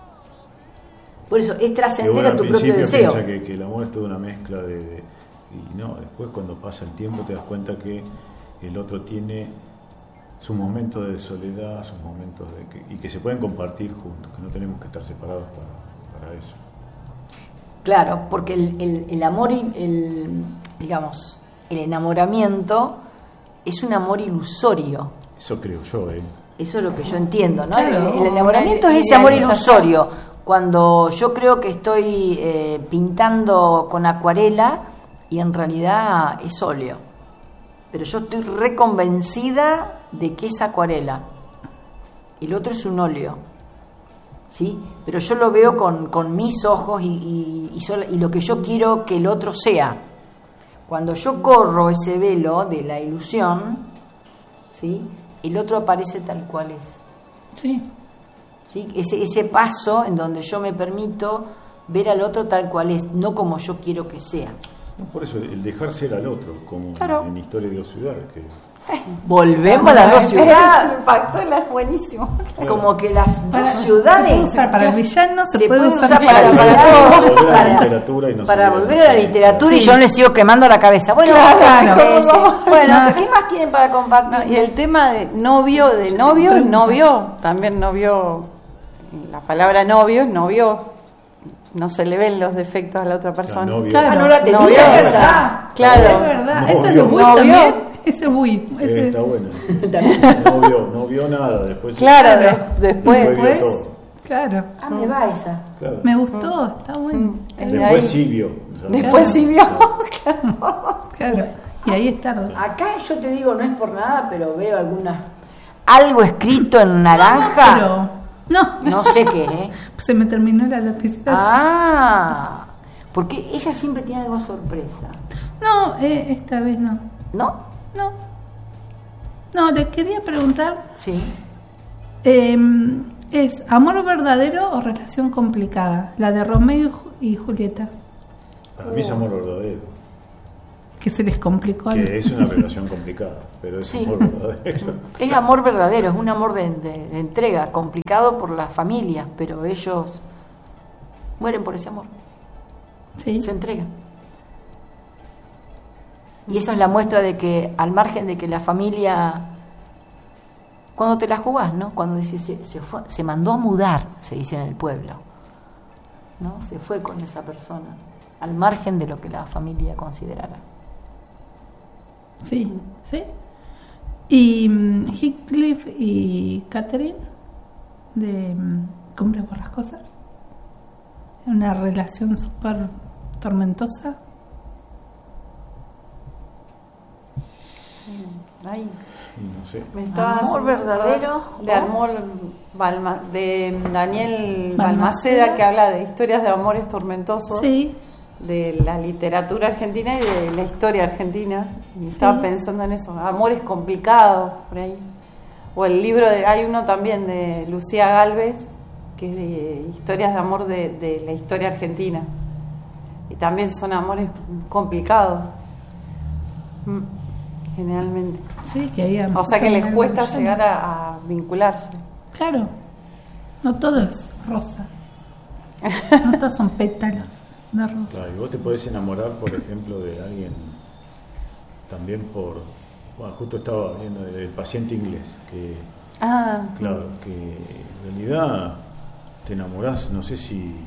Por eso, es que trascender uno a al tu propio principio deseo. piensa que, que el amor es toda una mezcla de, de- y no, después cuando pasa el tiempo te das cuenta que el otro tiene sus momentos de soledad, sus momentos de que, y que se pueden compartir juntos, que no tenemos que estar separados para, para eso. Claro, porque el, el, el amor, y el, digamos, el enamoramiento es un amor ilusorio. Eso creo yo, ¿eh? Eso es lo que yo entiendo, ¿no? Claro, el, el enamoramiento una es ese amor idealización. ilusorio. Cuando yo creo que estoy eh, pintando con acuarela y en realidad es óleo. Pero yo estoy reconvencida de que es acuarela. Y el otro es un óleo. ¿Sí? Pero yo lo veo con, con mis ojos y, y, y, solo- y lo que yo quiero que el otro sea. Cuando yo corro ese velo de la ilusión, ¿sí? El otro aparece tal cual es. Sí. ¿Sí? Ese, ese paso en donde yo me permito ver al otro tal cual es, no como yo quiero que sea. No, por eso, el dejar ser al otro, como Claro. en Historia de dos ciudades, que Volvemos a las dos El ciudades. impacto es buenísimo. Como que las dos Para- ciudades se puede usar para el villano, se, puede usar, para, para, para, Volver a la para- literatura y no para se olvida volver de a la eso. literatura y Sí. yo les sigo quemando la cabeza. Bueno, Claro. sí, sí. Bueno, No. ¿qué más tienen para compartir? No, y el tema de novio, de novio, Pregunta. novio, también novio, la palabra novio, novio, no se le ven los defectos a la otra persona. novio. Claro. Ah, no la tenía Novio. Es esa. verdad. Claro. Es verdad. Eso es Novio. lo Bui Novio. también. Ese Bui. Eh, Ese. está bueno. No vio, no vio nada. Después, Claro, Claro. de- después, Después vio Después, todo. claro. Ah, me va esa. Claro. Me gustó, está bueno. es de Después ahí. sí vio. ¿sabes? Después sí vio. Claro. Y ahí es tarde. Acá yo te digo, no es por nada, pero veo algunas algo escrito en naranja. Pero, no, No sé qué, ¿eh? se me terminó la lapicera. Ah, porque ella siempre tiene algo sorpresa, No, eh, esta vez no. ¿no? No. No, le quería preguntar, Sí. eh, ¿Es amor verdadero o relación complicada? La de Romeo y Ju- y Julieta, Para mí es amor verdadero. que se les complicó. al- Que es una relación complicada, pero es Sí. amor verdadero. Es amor verdadero, es un amor de, de- de entrega, complicado por las familias, pero ellos mueren por ese amor, Sí. se entregan. Y eso es la muestra de que, al margen de que la familia, cuando te la jugás, ¿no? Cuando dices, se, se, fue- se mandó a mudar, se dice en el pueblo, ¿no? Se fue con esa persona, al margen de lo que la familia considerara. Sí, sí. Y mm, Heathcliff y Catherine de mm, Cumbres Borrascosas. Una relación súper tormentosa. Ay, Y no sé. me estaba Amor haciendo verdadero, acordar de ¿no? amor Balma- de Daniel Balmaceda. Balmaceda, que habla de historias de amores tormentosos, Sí, de la literatura argentina y de la historia argentina. Y estaba pensando en eso, amores complicados por ahí. O el libro de, hay uno también de Lucía Gálvez, que es de historias de amor de, de la historia argentina. Y también son amores complicados. Mm, generalmente. sí, que había. O sea que les algo cuesta brillante. llegar a, a vincularse. Claro, no todo es rosa. No todos son pétalos de rosa. Claro, y vos te podés enamorar, por ejemplo, de alguien también por... Bueno, justo estaba viendo del paciente inglés, que Ah, claro, que en realidad te enamorás, no sé si eh,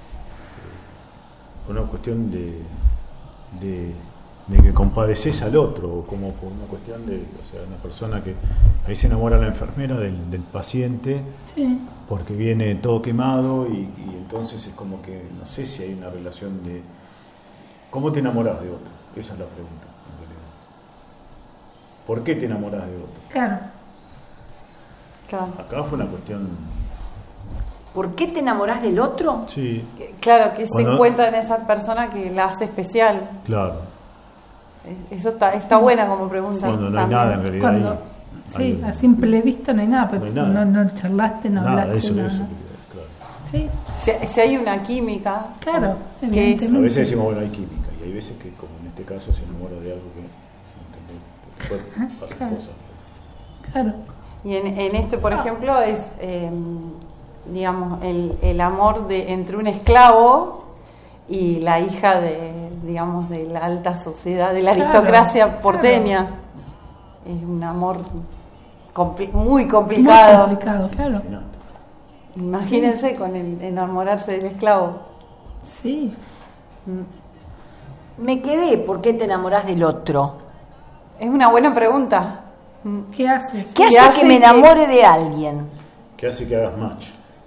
por una cuestión de, de, de que compadeces al otro, o como por una cuestión de, o sea, una persona que ahí se enamora la enfermera del, del paciente Sí, porque viene todo quemado y, y entonces es como que no sé si hay una relación de ¿cómo te enamorás de otro? Esa es la pregunta en realidad. ¿Por qué te enamorás de otro? claro. claro. Acá fue una cuestión, ¿Por qué te enamorás del otro? sí, Que- Claro, que se Cuando- encuentra en esa persona que la hace especial. claro, Eh, Eso está, está buena como pregunta. cuando no hay también. nada en realidad Cuando, ahí. sí, Hay- a simple vista no hay nada, pero No hay nada. no, no charlaste, no nada, hablaste. eso, no, eso, no. claro. Sí, Si, si hay una química. claro, Que es- A evidentemente. veces decimos, bueno, hay química, y hay veces que, como en este caso, se enamora de algo que, ¿entendés? Después pasan Claro. cosas. Claro, Y en, en este, por ejemplo, es, eh, digamos, el, el amor de entre un esclavo y la hija de, digamos, de la alta sociedad, de la Claro, aristocracia porteña. Es un amor compli- muy complicado. muy complicado, claro. Imagínate. Imagínense con el enamorarse del esclavo. Sí, Me quedé, ¿por qué te enamorás del otro? Es una buena pregunta. ¿qué haces? ¿Qué ¿Qué hace hace que me que- enamore de alguien? ¿Qué hace que hagas match?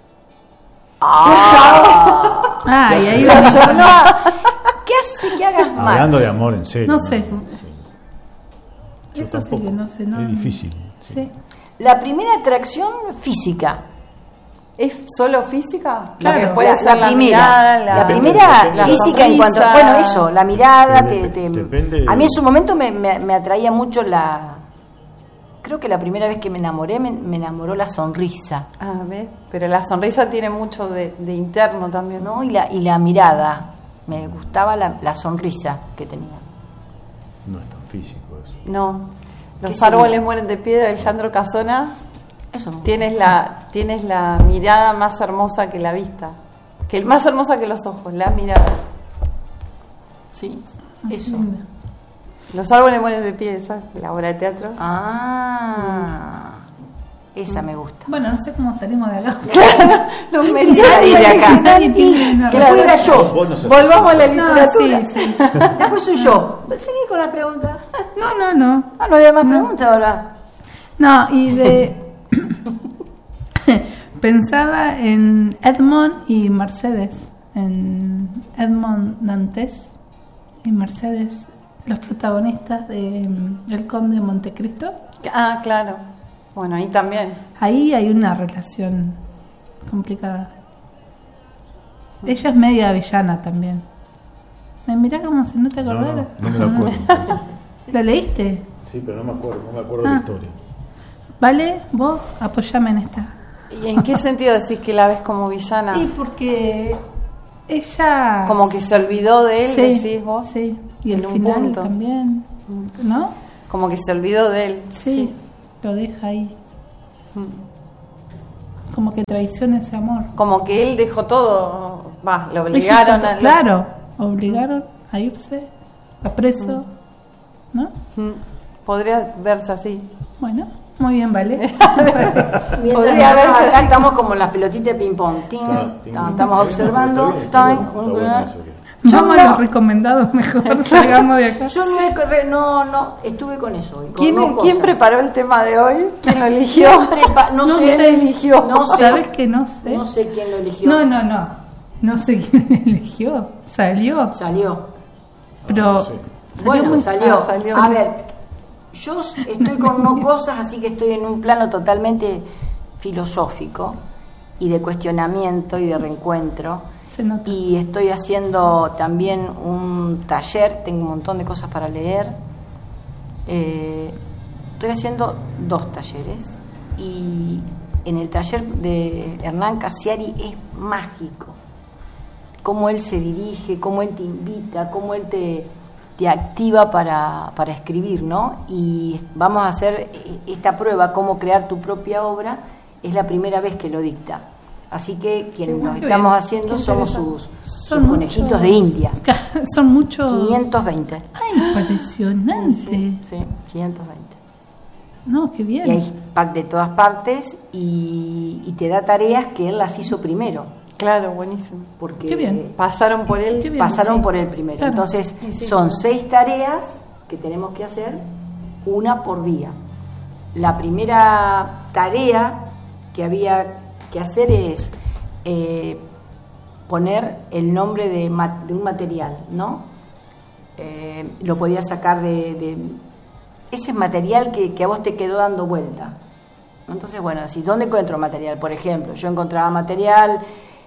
Ah, Ah, y ahí o sea, va. yo no- ¿Qué hace que hagas mal? Hablando de amor en serio. No sé. Sí. Yo Eso sí tampoco. que no sé, no. Es difícil. Sí. Sí, La primera atracción física. ¿Es solo física? Claro, Porque puede la, ser la la, primera, mirada, la, la, primera depende- la física en cuanto, sonrisa. bueno, eso, la mirada, Dep- te, te- depende- a mí en su momento me, me- me atraía mucho la, creo que la primera vez que me enamoré me, me enamoró la sonrisa, Ah, ¿ves? Pero la sonrisa tiene mucho de, de interno también, ¿no? ¿no? Y la, y la mirada, me gustaba la, la sonrisa que tenía. No es tan físico eso. No. Los ¿Qué árboles sería? mueren de pie de Alejandro Casona. Eso no. Tienes la, tienes la mirada más hermosa que la vista. Que más hermosa que los ojos, la mirada. Sí, eso. Los árboles mueren de pie, esa la obra de teatro. Ah, esa me gusta. bueno, no sé cómo salimos de acá. No me Nadie de acá. Nadie tiene una Que después era yo. Vos no sos Volvamos a la así. No, literatura. sí, sí. Después soy yo. Seguí con la pregunta. No, no, no. Ah, no había más preguntas ahora. No, y de. Pensaba en Edmond y Mercedes. En Edmond Dantes y Mercedes, los protagonistas de mm, El Conde de Montecristo. Ah, claro. Bueno, ahí también. Ahí hay una relación complicada. Ella es media villana también. Me mirá como si no te No, acordaras. no, no me lo acuerdo. ¿La leíste? Sí, pero no me acuerdo, no me acuerdo Ah. la historia. ¿Vale? Vos apoyame en esta. ¿Y en qué sentido decís que la ves como villana? Y porque ella... Como que se olvidó de él, sí, decís vos. Sí, y en el un final punto. también, ¿no? Como que se olvidó de él. Sí, Sí. lo deja ahí. Mm. Como que traiciona ese amor. Como que él dejó todo, va, lo obligaron Ellos, a... claro, obligaron a irse a preso, ¿no? Mm. Podría verse así. Bueno, muy bien, vale. Mientras Podría nosotros verse acá así. estamos como en las pelotitas de ping-pong. Tin, Claro, tin, tin. estamos observando. Está bien, tin, está bueno, está bueno eso que- Vamos Yo a no. los recomendados mejor, salgamos de acá. Yo no, he corre- no, no, estuve con eso. y con ¿Quién, no ¿quién cosas. preparó el tema de hoy? ¿Quién lo eligió? ¿Quién prepa- no, No sé, sé. eligió? No sé. ¿Sabes que no sé? No sé quién lo eligió. No, no, no. No sé quién eligió. Salió. Salió. Pero. no sé. Bueno, muy- salió. ah, salió. A ver, yo estoy con no cosas, así que estoy en un plano totalmente filosófico y de cuestionamiento y de reencuentro. Se nota. Y estoy haciendo también un taller, tengo un montón de cosas para leer. Eh, estoy haciendo dos talleres y en el taller de Hernán Cassiari es mágico. Cómo él se dirige, cómo él te invita, cómo él te, te activa para, para escribir, ¿no? Y vamos a hacer esta prueba, cómo crear tu propia obra, es la primera vez que lo dicta. Así que quienes nos Qué estamos bien, haciendo qué somos interesante. sus, sus Son conejitos muchos- de India. Son muchos. quinientos veinte. Ay, impresionante. Sí, quinientos veinte. No, qué Y hay bien. par- de todas partes y, y te da tareas que él las hizo primero. Claro, buenísimo. Porque Qué bien. Pasaron por él. Qué bien. pasaron Sí. por él primero. Claro. Entonces, Y sí. son seis tareas que tenemos que hacer, una por día. La primera tarea que había que hacer es eh, poner el nombre de, ma- de un material, ¿no? Eh, lo podías sacar de, de ese material que, que a vos te quedó dando vuelta. Entonces, bueno, si ¿dónde encuentro material? Por ejemplo, yo encontraba material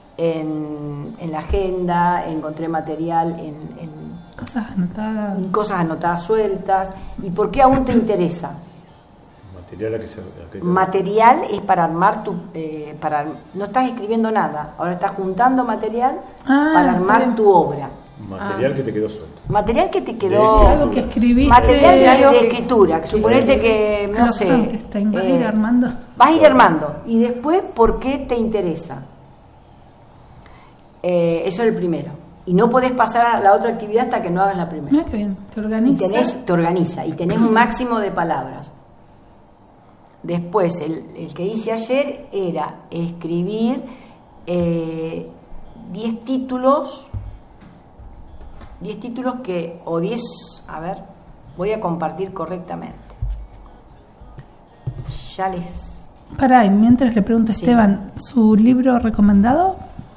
en, en la agenda, encontré material en, en Cosas anotadas. cosas anotadas sueltas. ¿Y por qué aún te interesa? Material a que se. a que te- Material es para armar tu... eh, para no estás escribiendo nada, ahora estás juntando material Ah, para está armar bien. tu obra. Material que te quedó suelto. Material que te De quedó... Algo que escribiste. Material de, algo de que- escritura, suponete que, no Claro, sé... Frankenstein, vas a ir eh, armando. Vas a ir armando. Y después, ¿por qué te interesa? Eh, eso es el primero. Y no podés pasar a la otra actividad hasta que no hagas la primera. Mira qué bien. Te Y organizas. tenés, te organiza. Y tenés un máximo de palabras. Después, el, el que hice ayer era escribir eh, diez títulos, diez títulos que, o diez, a ver, voy a compartir correctamente. Ya les... Pará, y mientras le pregunto a Sí. Esteban, ¿su libro recomendado?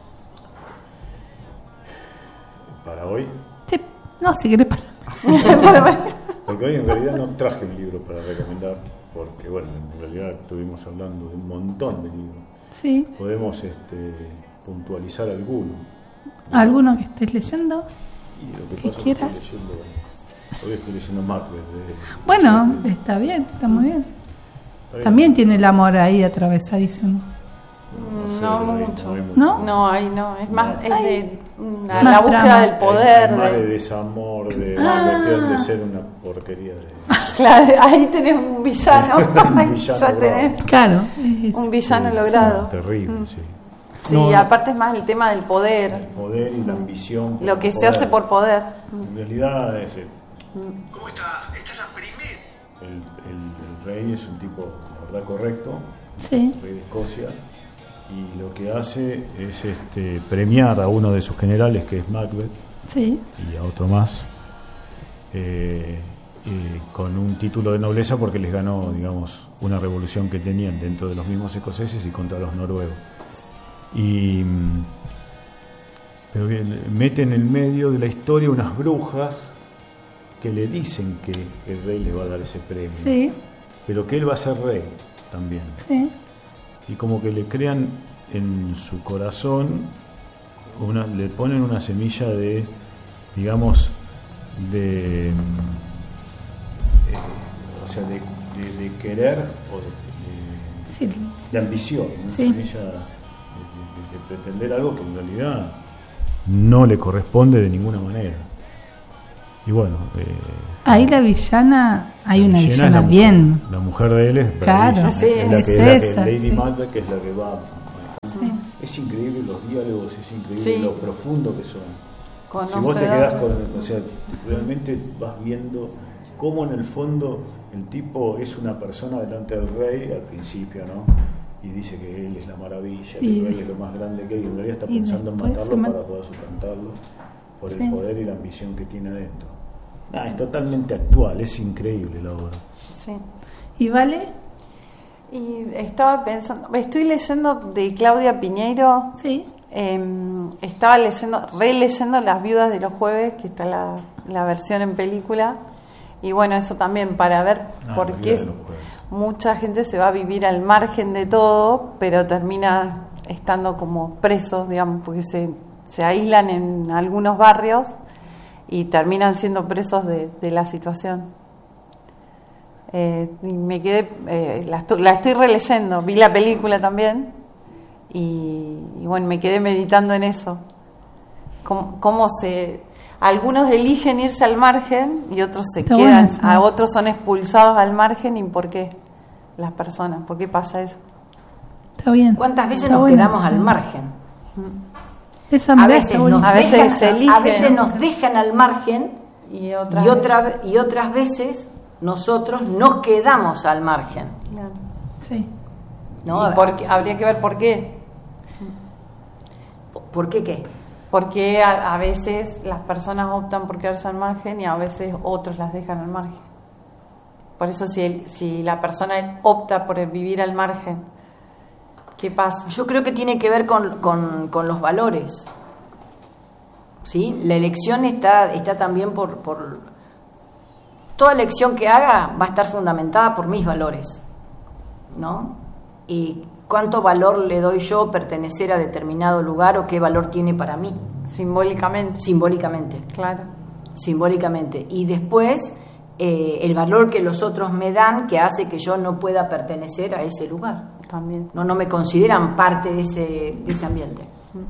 Para hoy. Sí. No, si querés para... Porque hoy en realidad no traje un libro para recomendar. Porque, bueno, en realidad estuvimos hablando de un montón de libros. Sí. Podemos este, puntualizar alguno. ¿Alguno que estés leyendo? Y lo que que pasa es quieras. que estoy leyendo, hoy estoy leyendo Macbeth. de- Bueno, de- está bien, está muy bien. está bien. También tiene el amor ahí atravesadísimo. sé, No hay- mucho. hay ¿No? No, ahí no. Es más, es de la, Más la búsqueda drama. del poder. Hay más de de- desamor, de Ah. una cuestión de ser una porquería. De, Claro, ahí tenés un villano. Un Ahí villano ya tenés Claro. es- un villano Sí, logrado. terrible, sí. Sí, No, aparte es más el tema del El poder. poder y la ambición. por Lo que el se poder. hace por poder. En realidad es el, ¿Cómo está? Esta es la primera. el, el- el rey es un tipo, la verdad, correcto, Sí. rey de Escocia, y lo que hace es este, premiar a uno de sus generales, que es Macbeth, Sí. y a otro más, eh, eh, con un título de nobleza porque les ganó, digamos, una revolución que tenían dentro de los mismos escoceses y contra los noruegos. Y mm, pero bien, mete en el medio de la historia unas brujas que le dicen que el rey le va a dar ese premio, Sí. pero que él va a ser rey también. Sí. Y como que le crean en su corazón, una, le ponen una semilla de, digamos, de, mm, eh, o sea, de, de- de querer o de, de- Sí. de ambición, ¿no? Sí. Semilla de, de- de pretender algo que en realidad no le corresponde de ninguna manera. Y bueno, eh, Ahí la villana, hay una Villena es villana la mujer, bien. la mujer de él es Claro, Bravilla, sí, es la es que, es la que- esa, Lady sí. Macbeth, que es la que va. Sí. Es increíble los diálogos, es increíble Sí. lo profundo que son. Si vos te Conocedor. quedás con, o sea, realmente vas viendo cómo en el fondo el tipo es una persona delante del rey al principio, ¿no? Y dice que él es la maravilla, que Y- el rey es lo más grande que hay, y en realidad está y pensando en después matarlo se ma- para poder suplantarlo por Sí. el poder y la ambición que tiene adentro. Ah, es totalmente actual, es increíble la obra. Sí. ¿Y Vale? Y estaba pensando, estoy leyendo de Claudia Piñeiro, Sí. eh, estaba leyendo, releyendo Las Viudas de los Jueves, que está la, la versión en película, y bueno, eso también para ver Ah, por Las qué Viudas de los Jueves. mucha gente se va a vivir al margen de todo, pero termina estando como presos, digamos, porque se, se aíslan en algunos barrios y terminan siendo presos de, de la situación. Eh, y me quedé, eh, la, estu- la estoy releyendo, vi la película también y, y bueno, me quedé meditando en eso. Cómo, cómo se, algunos eligen irse al margen y otros se Está quedan, bueno, sí. a otros son expulsados al margen. ¿Y por qué? Las personas, ¿por qué pasa eso? Está bien. ¿Cuántas veces Está nos buena quedamos esa. al margen? Esa A mirá veces, está nos buenísima. A veces dejan, se eligen. a veces nos dejan al margen Y otras y, otra, y otras veces nosotros nos quedamos al margen. Claro. Sí. ¿no? ¿Y por qué? Habría que ver por qué. ¿Por qué qué? Porque a, a veces las personas optan por quedarse al margen y a veces otros las dejan al margen. Por eso si, el- si la persona opta por vivir al margen, ¿qué pasa? Yo creo que tiene que ver con, con, con los valores. ¿Sí? La elección está, está también por, por... Toda elección que haga va a estar fundamentada por mis valores, ¿no? Y cuánto valor le doy yo pertenecer a determinado lugar o qué valor tiene para mí, Simbólicamente. simbólicamente. Claro. Simbólicamente. Y después eh, el valor que los otros me dan que hace que yo no pueda pertenecer a ese lugar. También. No, no me consideran parte de ese, de ese ambiente.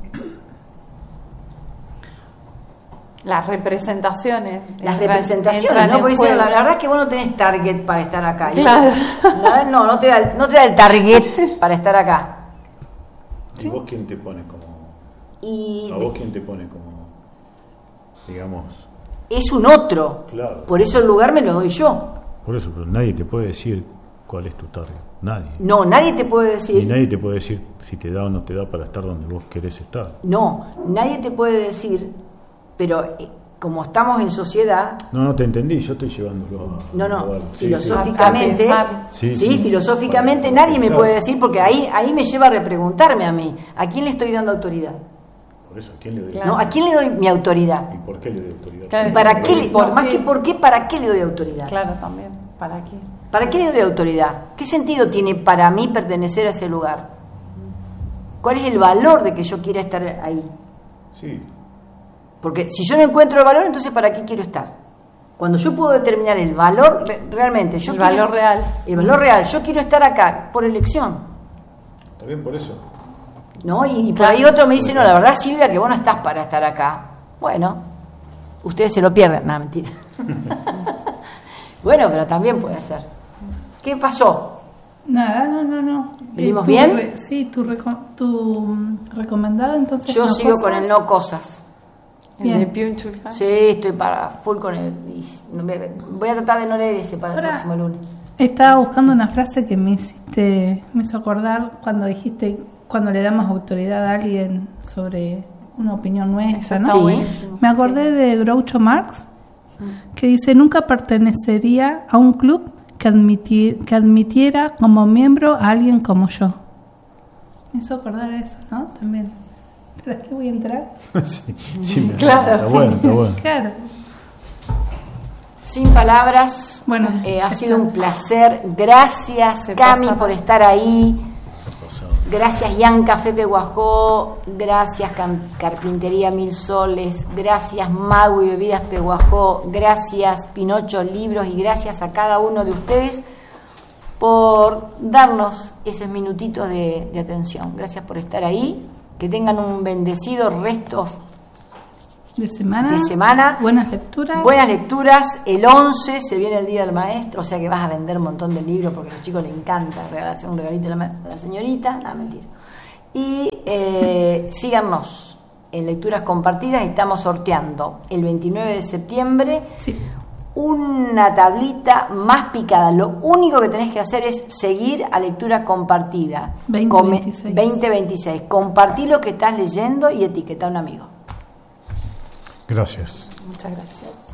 Las representaciones. Las entran- representaciones, entran ¿no? en Porque dicen, juego. la verdad es que vos no tenés target para estar acá. Y Claro. la- No, no te da, no te da el target para estar acá. ¿Y vos quién te pone como, Y a vos quién te pone como, digamos, es un otro. Claro. Por eso el lugar me lo doy yo. por eso, pero nadie te puede decir cuál es tu target, nadie. No, nadie te puede Y decir... nadie te puede decir si te da o no te da para estar donde vos querés estar. No, nadie te puede decir, pero eh, como estamos en sociedad, No, no te entendí, yo estoy llevándolo a... no, no, a- sí, sí. filosóficamente, A pensar. sí, Sí, sí. filosóficamente Para nadie me pensar. puede decir, porque ahí, ahí me lleva a repreguntarme a mí, ¿a quién le estoy dando autoridad? Por eso, ¿a quién le doy? Claro. ¿No? ¿A quién le doy mi autoridad? ¿Y por qué le doy autoridad? Claro. ¿Y para qué le, ¿Por no, más qué? que por qué, para qué le doy autoridad? Claro, también. ¿Para qué? ¿Para qué le doy autoridad? ¿Qué sentido tiene para mí pertenecer a ese lugar? ¿Cuál es el valor de que yo quiera estar ahí? Sí, Porque si yo no encuentro el valor, entonces ¿para qué quiero estar? Cuando yo puedo determinar el valor re- realmente, yo El quiero- valor real. el valor real, yo quiero estar acá por elección, está bien por eso. ¿no? Y, y por Claro. ahí otro me dice, no, la verdad Silvia, que vos no estás para estar acá. Bueno, ustedes se lo pierden, no, mentira. Bueno, pero también puede ser. ¿Qué pasó? Nada, no, no, no. ¿Venimos Eh, tu bien? re- sí, tu, reco- tu mm, recomendado entonces. Yo no sigo cosas. con el no cosas. Bien. El Piunchulca. Sí, estoy para full con el... y no me- Voy a tratar de no leer ese para el Ahora- próximo lunes. Estaba buscando una frase que me hiciste, me hizo acordar cuando dijiste, cuando le damos autoridad a alguien sobre una opinión nuestra, ¿no? Está Sí. buenísimo. Me acordé de Groucho Marx, que dice, nunca pertenecería a un club que, admitir, que admitiera como miembro a alguien como yo. Me hizo acordar eso, ¿no? También. ¿Pero es que voy a entrar? sí, sí, me- Claro, está sí. bueno, está bueno. Claro. Sin palabras, Bueno, eh, ya ha sido está. un placer. Gracias, Se Cami, pasa. por estar ahí. Se ha pasado. Gracias, Ian Café Peguajó. Gracias, Cam- Carpintería Mil Soles. Gracias, Mago y Bebidas Peguajó. Gracias, Pinocho Libros. Y gracias a cada uno de ustedes por darnos esos minutitos de, de atención. Gracias por estar ahí. Que tengan un bendecido resto de semana. de semana. Buenas lecturas. Buenas lecturas. El once se viene el Día del Maestro, o sea que vas a vender un montón de libros porque a los chicos les encanta regalarse un regalito a la, ma- a la señorita. No, mentira. Y eh, síganos en Lecturas Compartidas. Estamos sorteando el veintinueve de septiembre Sí. una tablita más picada. Lo único que tenés que hacer es seguir a Lectura Compartida veinte veintiséis. veinte veintiséis. Compartí lo que estás leyendo y etiquetá a un amigo. Gracias. Muchas gracias.